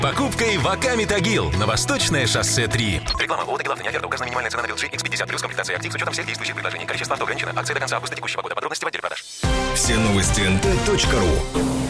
покупкой Ваками Тагил на Восточное шоссе 3. Реклама. ООО «Тагил» автор не оферта. Указана минимальная цена на LG X50 плюс комплектация актив с учетом всех действующих предложений. Количество авто ограничено. Акция до конца августа текущего года. Подробности в отделе продаж. Все новости nt.ru.